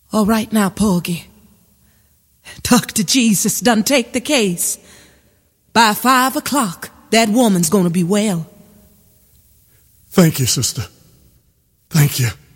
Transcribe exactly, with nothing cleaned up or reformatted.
All right now, Porgy. Doctor Jesus done take the case. By five o'clock, that woman's gonna be well. Thank you, sister. Thank you.